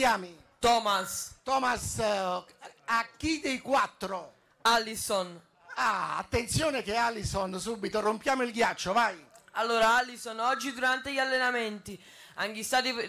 chiami? Thomas. Thomas, a chi dei 4? Allison. Ah, attenzione che Allison subito, rompiamo il ghiaccio, vai. Allora, Allison, oggi durante gli allenamenti, anche stati